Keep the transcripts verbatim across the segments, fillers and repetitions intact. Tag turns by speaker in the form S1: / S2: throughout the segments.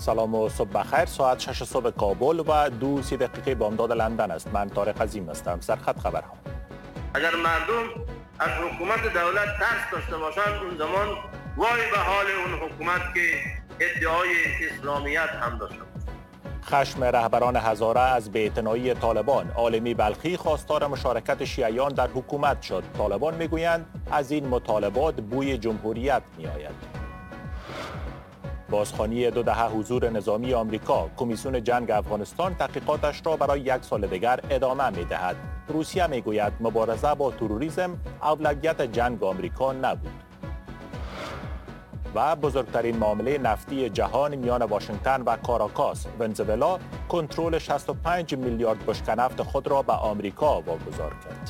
S1: سلام و صبح بخیر. ساعت شش صبح کابل و دو سی دقیقه بامداد لندن است. من طارق عظیم هستم. سرخط خبرها.
S2: اگر مردم از حکومت دولت ترس داشته باشند، اون زمان وای به حال اون حکومت که ادعای اسلامیت هم داشته باشه.
S1: خشم رهبران هزاره از بی‌اعتنایی طالبان. عالمی بلخی خواستار مشارکت شیعیان در حکومت شد. طالبان میگویند از این مطالبات بوی جمهوریت میآید. بازخوانی دو دهه حضور نظامی آمریکا. کمیسیون جنگ افغانستان تحقیقاتش را برای یک سال دیگر ادامه می‌دهد. روسیه میگوید مبارزه با تروریسم اولویت جنگ آمریکا نبود. و بزرگترین معامله نفتی جهان میان واشنگتن و کاراکاس. ونزوئلا کنترل شصت و پنج میلیارد بشکه نفت خود را به آمریکا واگذار کرد.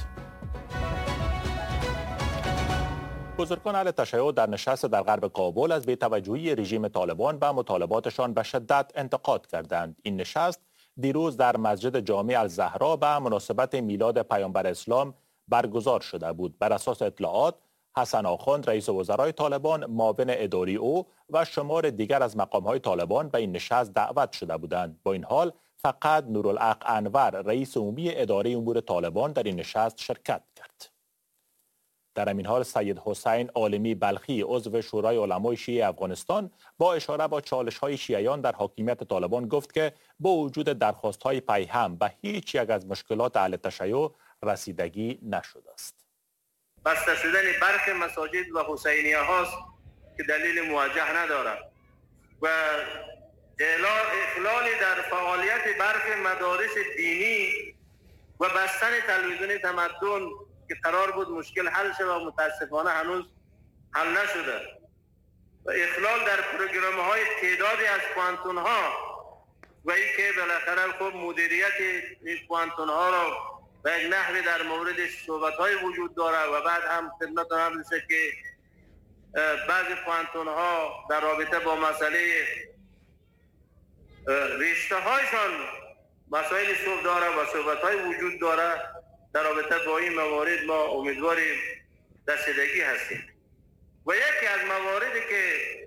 S1: بزرگان اهل تشیع در نشست در غرب کابل از بی‌توجهی رژیم طالبان به مطالباتشان به شدت انتقاد کردند. این نشست دیروز در مسجد جامع الزهرا به مناسبت میلاد پیامبر اسلام برگزار شده بود. بر اساس اطلاعات حسن آخوند رئیس وزرای طالبان، معاون اداری او و شمار دیگر از مقام‌های طالبان به این نشست دعوت شده بودند. با این حال فقط نورالحق انور رئیس عمومی اداره امور طالبان در این نشست شرکت کرد. در همین حال سید حسین عالمی بلخی عضو شورای علمای شیعه افغانستان با اشاره به چالش‌های شیعیان در حاکمیت طالبان گفت که با وجود درخواست‌های پیهم به هیچ یک از مشکلات اهل تشیع رسیدگی نشده است.
S2: بسته شدن برخی مساجد و حسینیه هاست که دلیل موجه ندارد و اخلال در فعالیت برخی مدارس دینی و بستن تلویزیون تمدن که قرار بود مشکل حل شد و متاسفانه هنوز حل نشده و اخلال در پروگرام های تعدادی از پوانتون ها و ای که بالاخره خب مدیریت این پوانتون ها را و یک نحوی در موردش صحبت های وجود داره و بعد هم خدمت هم میشه که بعضی پوانتون ها در رابطه با مسئله رشته هایشان مسائل صحبت داره و صحبت های وجود داره. در رابطه با این موارد ما امیدواریم رسیدگی هستیم و یکی از مواردی که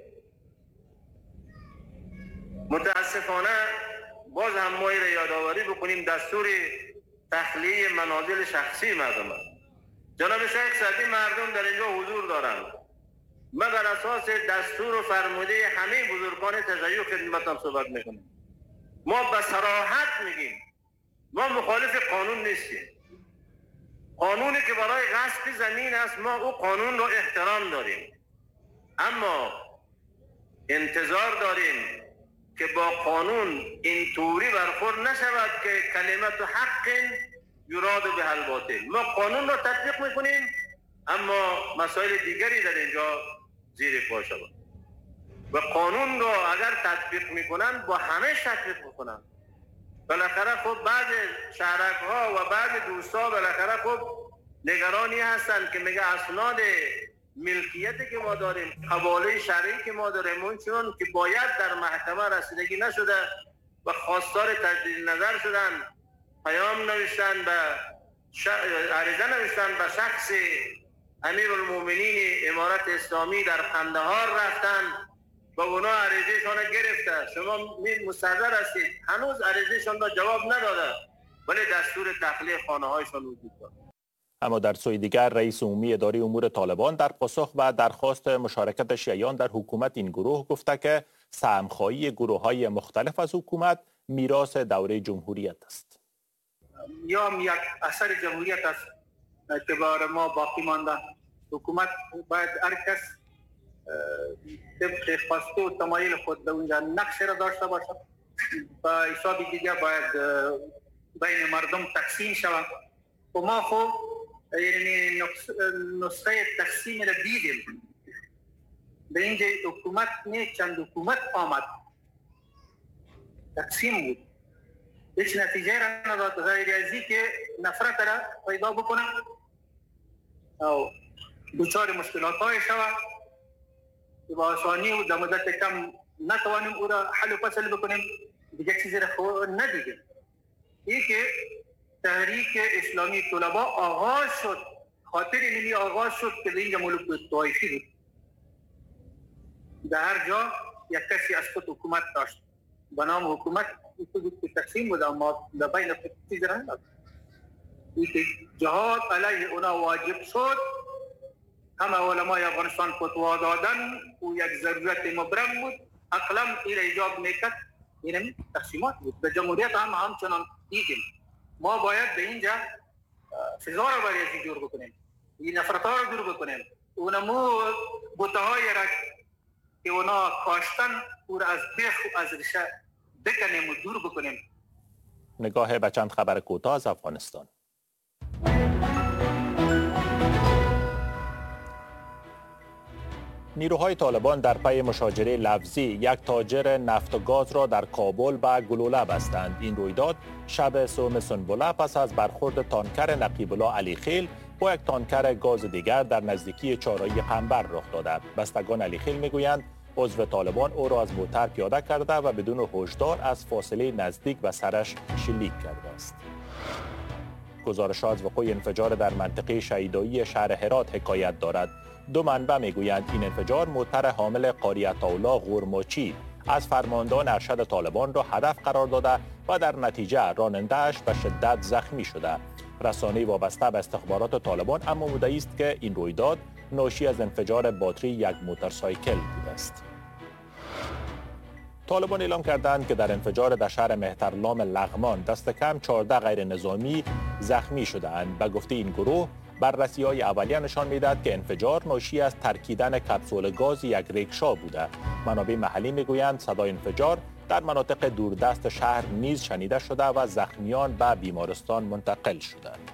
S2: متاسفانه باز هم ما را یادآوری بکنیم دستور تخلیه منازل شخصی مردم است. جناب شیخ صدی مردم در اینجا حضور دارند. ما بر اساس دستور و فرموده همه بزرگان تشیع خدمتم صحبت میکنیم. ما به صراحت میگیم ما مخالف قانون نیستیم. قانونی که برای غصب زمین است ما او قانون را احترام داریم، اما انتظار داریم که با قانون اینطوری برخورد نشود که کلمت حق یراد به الباطل. ما قانون را تطبیق میکنیم اما مسائل دیگری در اینجا زیر پا شود و قانون را اگر تطبیق میکنن با همه تطبیق میکنن. بالاخره خب بعض شهرک ها و بعض دوستا بالاخره خب نگرانی هستند که میگه اسناد ملکیتی که ما داریم، حواله شرعی که ما داریم اون چون که باید در محکمه رسیدگی نشده و خواستار تجدید نظر شدن، پیام نوشتن به ش... عریضه نوشتن به شخص امیرالمومنین امارت اسلامی در قندهار رفتن و اونا عریضه‌شان گرفته. شما مستحضر هستید هنوز عریضه‌شان را جواب نداده ولی دستور تخلیه خانه‌هایشان وجود دارد.
S1: اما در سوی دیگر رئیس عمومی اداره امور طالبان در پاسخ و درخواست مشارکت شیعیان در حکومت این گروه گفته که سهم‌خواهی گروه‌های مختلف از حکومت میراث دوره جمهوریت است.
S3: یا یک اثر جمهوریت است که بر ما باقی مانده. حکومت باید هر کس طبق خواسته و تمایل خود به اونجا نقش را داشته باشد و حساب دیگه باید بین مردم تقسیم شود و ما خب یعنی نسخه تقسیم را دیدیم. به اینجا حکومت نه چند حکومت آمد تقسیم بود، هیچ نتیجه را نداد غیر از این که نفرت را پیدا بکنه او دچار مشکلات های شود که با آسانی و در مدت کم نتوانیم او را حل و فصل بکنیم. دیگه چیزی را خود ندیدیم. این که تحریک اسلامی طلبا آغاز شد، خاطر اینمی آغاز شد که اینجا ملک طایفی بود. در هر جا یک کسی از خود حکومت داشت به نام حکومت تقسیم بود، اما در بین چیز را نداد. جهاد علیه اونا واجب شد. همه علمای افغانستان فتوا دادن و یک ضرورت مبرم بود. اقلم این ایجاب میکرد این تقسیمات بود. به جمهوریت هم همچنان دیدیم. ما باید به اینجا فضا را برای جور بکنیم، این نفرت ها را دور بکنیم، اونمو بوته های را که اونا کاشتن او را از بیخ و از ریشه بکنیم و دور بکنیم.
S1: نگاه به چند خبر کوتاه از افغانستان. نیروهای طالبان در پی مشاجره لفظی یک تاجر نفت و گاز را در کابل به گلوله بستند. این رویداد شب سوم سنبله پس از برخورد تانکر نقیب الله علی خیل با یک تانکر گاز دیگر در نزدیکی چهارراه قنبر رخ داده. بستگان علی خیل میگویند عضو طالبان او را از موتر پیاده کرده و بدون هشدار از فاصله نزدیک به سرش شلیک کرده است. گزارش‌ها از وقوع انفجار در منطقه شهیدایی شهر هرات حکایت دارد. دو منبع میگویند این انفجار موتر حامل قاری عطاالله غورماچی از فرماندهان ارشد طالبان را هدف قرار داده و در نتیجه راننده‌اش به شدت زخمی شده. رسانه وابسته به استخبارات طالبان اما مدعی است که این رویداد ناشی از انفجار باتری یک موتورسایکل بوده است. طالبان اعلام کردند که در انفجار در شهر مهترلام لغمان دست کم چهارده غیر نظامی زخمی شده‌اند. به گفته این گروه بررسی‌های اولیه نشان می‌دهد که انفجار ناشی از ترکیدن کپسول گاز یک ریکشا بوده. منابع محلی می‌گویند صدای انفجار در مناطق دوردست شهر نیز شنیده شده و زخمیان به بیمارستان منتقل شدند.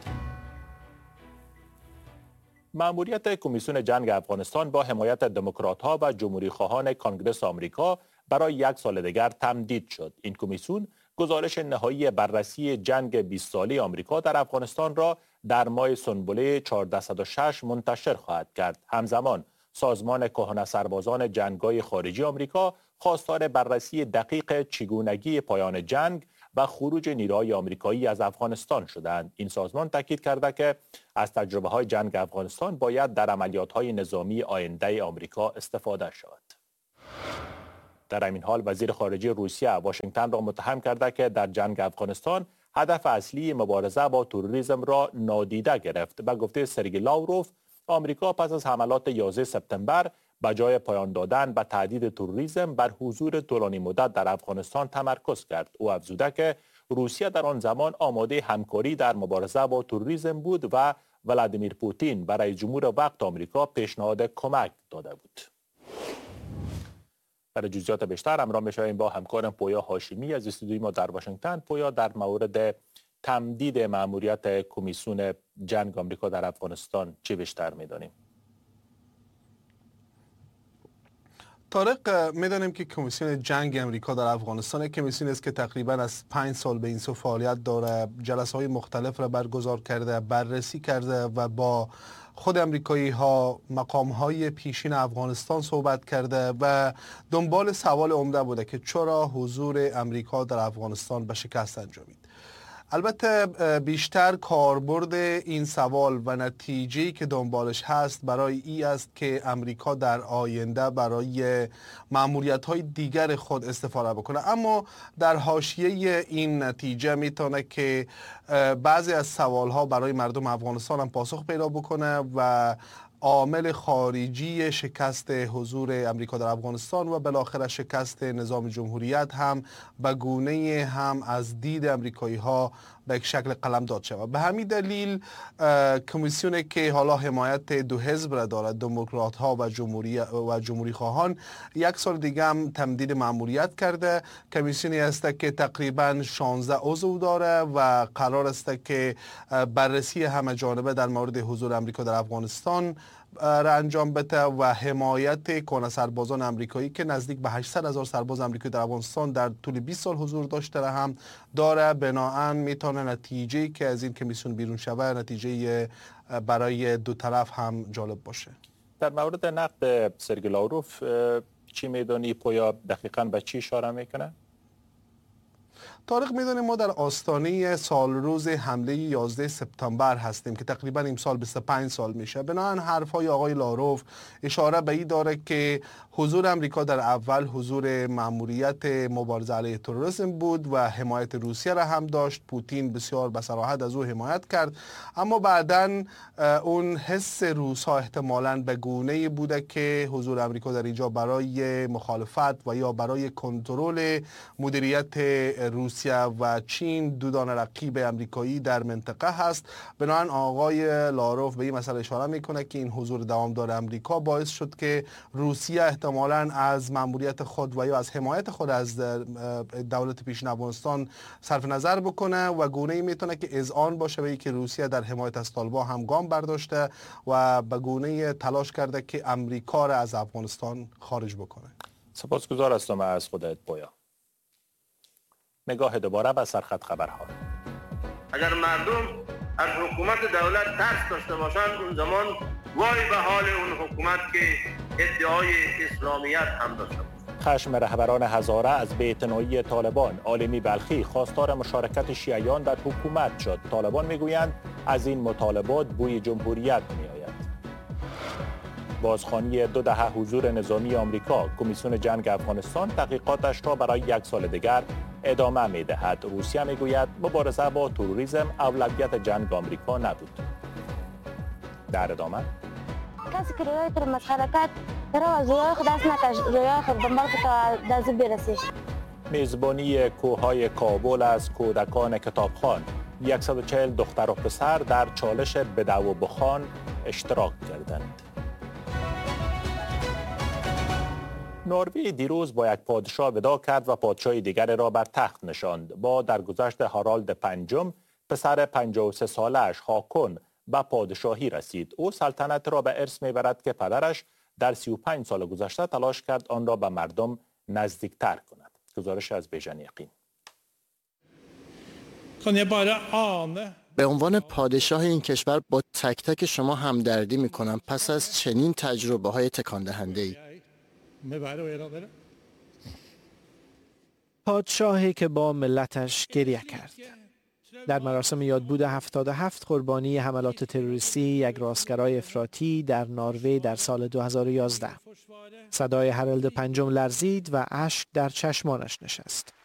S1: مأموریت کمیسیون جنگ افغانستان با حمایت دموکرات‌ها و جمهوری‌خواهان کانگرس آمریکا برای یک سال دیگر تمدید شد. این کمیسیون گزارش نهایی بررسی جنگ بیست ساله آمریکا در افغانستان را در ماه سنبله چهارصد و شش منتشر خواهد کرد. همزمان سازمان کهنه سربازان جنگ‌های خارجی آمریکا خواستار بررسی دقیق چگونگی پایان جنگ و خروج نیروهای آمریکایی از افغانستان شدند. این سازمان تاکید کرده که از تجربه‌های جنگ افغانستان باید در عملیات‌های نظامی آینده آمریکا استفاده شود. در همین حال وزیر خارجه روسیه واشنگتن را متهم کرده که در جنگ افغانستان هدف اصلی مبارزه با تروریسم را نادیده گرفت. به گفته سرگئی لاوروف، آمریکا پس از حملات یازده سپتامبر به جای پایان دادن به تهدید تروریسم بر حضور طولانی مدت در افغانستان تمرکز کرد. او افزوده که روسیه در آن زمان آماده همکاری در مبارزه با تروریسم بود و ولادیمیر پوتین برای جمهور وقت آمریکا پیشنهاد کمک داده بود. برای جزئیات بیشتر همراه می‌شویم با همکارم پویا هاشمی از استودیوی ما در واشنگتن. پویا، در مورد تمدید مأموریت کمیسیون جنگ آمریکا در افغانستان چه بیشتر می‌دانیم؟
S4: طارق، می‌دانیم که کمیسیون جنگ آمریکا در افغانستان کمیسیونی است که تقریباً از پنج سال به این سو فعالیت داره، جلسه‌های مختلف را برگزار کرده، بررسی کرده و با خود امریکایی ها مقام های پیشین افغانستان صحبت کرده و دنبال سوال عمده بوده که چرا حضور امریکا در افغانستان به شکست انجامید. البته بیشتر کاربرد این سوال و نتیجه‌ای که دنبالش هست برای ای است که امریکا در آینده برای مأموریت‌های دیگر خود استفاده بکنه، اما در حاشیه این نتیجه میتونه که بعضی از سوال‌ها برای مردم افغانستان هم پاسخ پیدا بکنه و عامل خارجی شکست حضور امریکا در افغانستان و بالاخره شکست نظام جمهوریت هم به گونه هم از دید امریکایی ها به یک شکل قلمداد شود. به همین دلیل کمیسیونی که حالا حمایت دو حزب را دارد، دموکرات ها و جمهوری و جمهوری خواهان، یک سال دیگه هم تمدید مأموریت کرده. کمیسیونی است که تقریبا شانزده عضو داره و قرار است که بررسی همه جانبه در مورد حضور امریکا در افغانستان را انجام بده و حمایت کهنه سربازان امریکایی که نزدیک به هشتصد هزار سرباز امریکایی در افغانستان در طول بیست سال حضور داشته را هم داره. بناهن میتونه نتیجه که از این کمیسیون بیرون شود نتیجه برای دو طرف هم جالب باشه.
S1: در مورد نقد سرگئی لاوروف چی میدونی پویا؟ دقیقاً به چی اشاره میکنه؟
S4: طارق میدونیم ما در آستانه سال روز حمله یازده سپتامبر هستیم که تقریبا امسال بیست و پنج سال میشه. بنابراین حرفای آقای لاروف اشاره به این داره که حضور امریکا در اول حضور مأموریت مبارزه علیه تروریسم بود و حمایت روسیه را هم داشت. پوتین بسیار به صراحت از او حمایت کرد، اما بعداً اون حس روس‌ها احتمالاً به گونه‌ای بوده که حضور امریکا در اینجا برای مخالفت و یا برای کنترل مدیریت روسیه و چین، دو دانه رقیب امریکایی در منطقه هست. بنابراین آقای لاروف به این مسئله اشاره میکنه که این حضور دوامدار امریکا باعث شد که روسیه احتمالاً از مأموریت خود و یا از حمایت خود از دولت پیشین افغانستان صرف نظر بکنه و گونه‌ای میتونه که اذعان باشه به اینکه روسیه در حمایت از طالبان هم گام برداشته و به گونه‌ای تلاش کرده که امریکا را از افغانستان خارج بکنه.
S1: سپاسگزار هستم از خودت پویا. نگاه دوباره به سرخط خبرها.
S2: اگر مردم از حکومت دولت ترس داشته باشند، اون زمان وای به حال اون حکومت که ادعای اسلامیت هم داشته باشه.
S1: خشم رهبران هزاره از بی‌اعتنایی طالبان. عالمی بلخی خواستار مشارکت شیعیان در حکومت شد. طالبان میگویند از این مطالبات بوی جمهوریت میآید. بازخوانی دو دهه حضور نظامی آمریکا. کمیسیون جنگ افغانستان تحقیقاتش را برای یک سال دیگر ادامه می‌دهد. روسیه میگوید مبارزه با تروریسم اولویت جنگ آمریکا نبود. در ادامه
S5: کسی که رویای تر مسخره کرد را از رویای خود دست نکش، رویای خود دنبال که تا دست برسی.
S1: میزبانی کوههای کابل از کودکان کتابخوان. صد و چهل دختر و پسر در چالش بدو و بخوان اشتراک کردند. نروژ دیروز با یک پادشاه ودا کرد و پادشاه دیگر را بر تخت نشاند. با درگذشت هارالد پنجم، پسر پنجاه و سه سالش هاکون به پادشاهی رسید. او سلطنت را به ارث میبرد که پدرش در سی و پنج سال گذشته تلاش کرد آن را به مردم نزدیکتر کند. گزارش از بیژن یقین.
S6: به عنوان پادشاه این کشور با تک تک شما همدردی میکنم پس از چنین تجربه های تکان دهنده ای.
S7: پادشاهی که با ملتش گریه کرد. در مراسم یادبود هفتاد و هفت قربانی حملات تروریستی یک راسگرای افراطی در نروژ در سال دو هزار و یازده. صدای هارالد پنجم لرزید و اشک در چشمانش نشست.